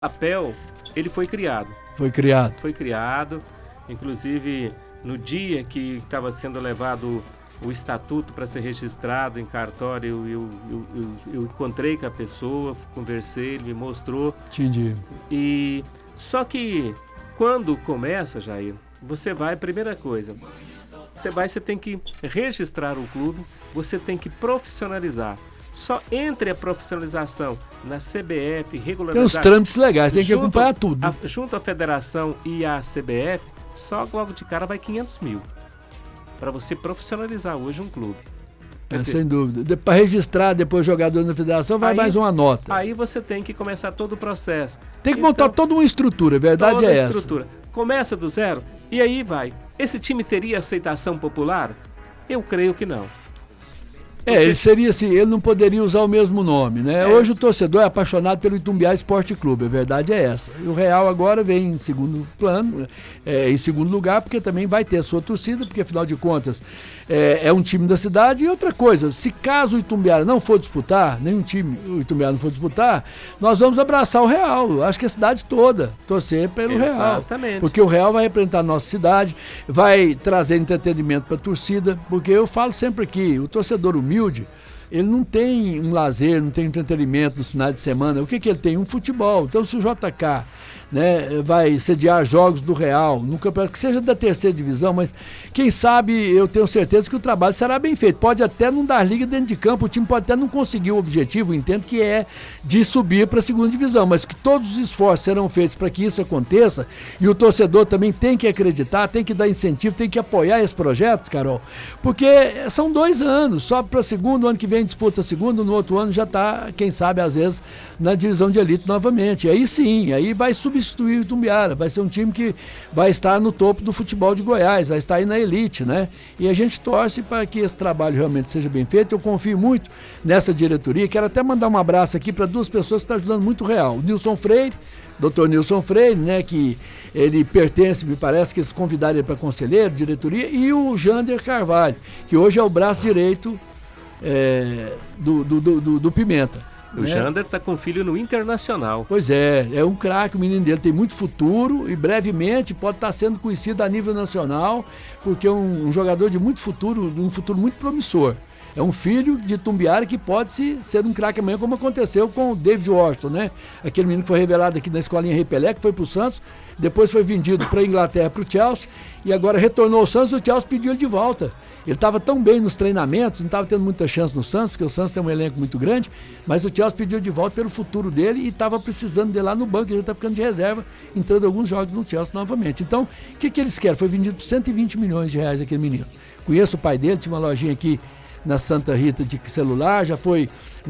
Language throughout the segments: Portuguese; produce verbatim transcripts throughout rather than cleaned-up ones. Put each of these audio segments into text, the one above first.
papel, ele foi criado. Foi criado. Foi criado, inclusive no dia que estava sendo levado o estatuto para ser registrado em cartório, eu, eu, eu, eu, eu encontrei com a pessoa, conversei, ele me mostrou. Entendi. E só que quando começa, Jair, você vai, primeira coisa, você vai, você tem que registrar o clube, você tem que profissionalizar. Só entre a profissionalização na C B F, regularizar... Tem uns trâmites legais, tem que acompanhar tudo. A, junto à federação e à C B F, só logo de cara vai quinhentos mil. Para você profissionalizar hoje um clube. É, dizer, sem dúvida. Para registrar depois jogador na federação, vai aí, mais uma nota. Aí você tem que começar todo o processo. Tem que então, montar toda uma estrutura, a verdade toda é a essa. Estrutura. Começa do zero e aí vai. Esse time teria aceitação popular? Eu creio que não. É, ele seria assim, ele não poderia usar o mesmo nome, né? É. Hoje o torcedor é apaixonado pelo Itumbiá Esporte Clube, a verdade é essa. E o Real agora vem em segundo plano, é, em segundo lugar, porque também vai ter a sua torcida, porque afinal de contas é, é um time da cidade. E outra coisa, se caso o Itumbiara não for disputar, nenhum time, o Itumbiara não for disputar, nós vamos abraçar o Real, acho que a cidade toda, torcer pelo Real. Exatamente. Porque o Real vai representar a nossa cidade, vai trazer entretenimento para a torcida, porque eu falo sempre aqui, o torcedor humilde, humilde, ele não tem um lazer, não tem entretenimento nos finais de semana. O que que ele tem? Um futebol. Então, se o J K, né, vai sediar jogos do Real, no campeonato que seja da terceira divisão, mas quem sabe, eu tenho certeza que o trabalho será bem feito. Pode até não dar liga dentro de campo, o time pode até não conseguir o objetivo, entendo que é de subir para a segunda divisão, mas que todos os esforços serão feitos para que isso aconteça, e o torcedor também tem que acreditar, tem que dar incentivo, tem que apoiar esses projetos, Carol, porque são dois anos, sobe para segundo, ano que vem disputa segundo, no outro ano já está, quem sabe, às vezes, na divisão de elite novamente. Aí sim, aí vai substituir o Itumbiara, vai ser um time que vai estar no topo do futebol de Goiás, vai estar aí na elite, né? E a gente torce para que esse trabalho realmente seja bem feito. Eu confio muito nessa diretoria. Quero até mandar um abraço aqui para duas pessoas que estão ajudando muito o Real. O Nilson Freire, doutor Nilson Freire, né, que ele pertence, me parece que eles convidaram ele para conselheiro, diretoria, e o Jander Carvalho, que hoje é o braço direito é, do, do, do, do Pimenta. O né? Jander está com filho no Internacional. Pois é, é um craque, o menino dele tem muito futuro e brevemente pode estar sendo conhecido a nível nacional, porque é um, um jogador de muito futuro, um futuro muito promissor. É um filho de Itumbiara que pode -se ser um craque amanhã, como aconteceu com o David Washington, né? Aquele menino que foi revelado aqui na escolinha Rei Pelé, que foi para o Santos, depois foi vendido para a Inglaterra, para o Chelsea, e agora retornou ao Santos, o Chelsea pediu ele de volta. Ele estava tão bem nos treinamentos, não estava tendo muita chance no Santos, porque o Santos tem um elenco muito grande, mas o Chelsea pediu de volta pelo futuro dele e estava precisando dele lá no banco, ele já está ficando de reserva, entrando alguns jogos no Chelsea novamente. Então, o que, que eles querem? Foi vendido por cento e vinte milhões de reais aquele menino. Conheço o pai dele, tinha uma lojinha aqui na Santa Rita de celular, já foi,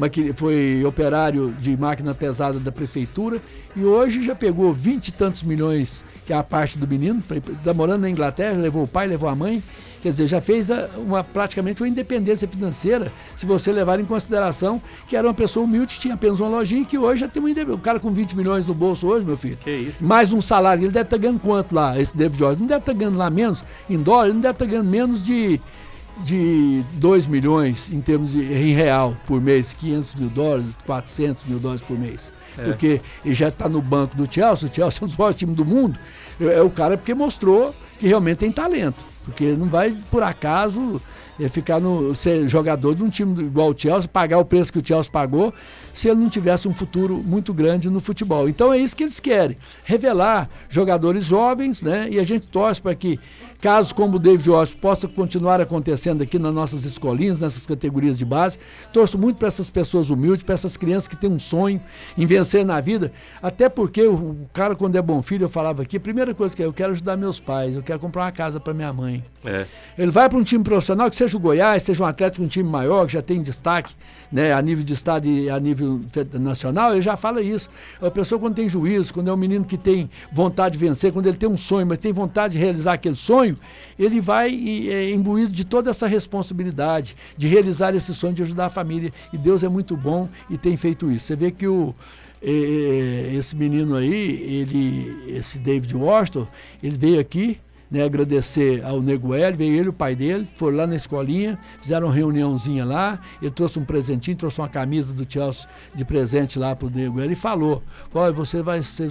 foi operário de máquina pesada da prefeitura e hoje já pegou vinte e tantos milhões, que é a parte do menino, está morando na Inglaterra, levou o pai, levou a mãe, quer dizer, já fez uma, praticamente uma independência financeira, se você levar em consideração que era uma pessoa humilde, tinha apenas uma lojinha e que hoje já tem uma independência. O cara com vinte milhões no bolso hoje, meu filho, que isso? Mais um salário, ele deve estar ganhando quanto lá, esse David Jorge? Não deve estar ganhando lá menos, em dólar, ele não deve estar ganhando menos de... de dois milhões em termos de em real por mês, quinhentos mil dólares, quatrocentos mil dólares por mês. É. Porque ele já está no banco do Chelsea, o Chelsea é um dos maiores times do mundo, é o cara porque mostrou que realmente tem talento, porque ele não vai, por acaso, é, ficar no, ser jogador de um time igual o Chelsea, pagar o preço que o Chelsea pagou, se ele não tivesse um futuro muito grande no futebol. Então é isso que eles querem, revelar jogadores jovens, né? E a gente torce para que casos como o David Washington possa continuar acontecendo aqui nas nossas escolinhas, nessas categorias de base. Torço muito para essas pessoas humildes, para essas crianças que têm um sonho em vencer na vida, até porque o, o cara, quando é bom filho, eu falava aqui, a primeira coisa que é, eu quero ajudar meus pais, eu quero comprar uma casa para minha mãe. É. Ele vai para um time profissional, que seja o Goiás, seja um Atlético, um time maior, que já tem destaque, né, a nível de estado e a nível nacional, ele já fala isso. A pessoa, quando tem juízo, quando é um menino que tem vontade de vencer, quando ele tem um sonho, mas tem vontade de realizar aquele sonho, ele vai é, imbuído de toda essa responsabilidade de realizar esse sonho, de ajudar a família. E Deus é muito bom e tem feito isso. Você vê que o, é, esse menino aí, ele, esse David Washington, ele veio aqui, né, agradecer ao Nego Hélio, veio ele e o pai dele, foram lá na escolinha, fizeram uma reuniãozinha lá, ele trouxe um presentinho, trouxe uma camisa do Chelsea de presente lá pro Nego Hélio e falou, olha, você vai, vocês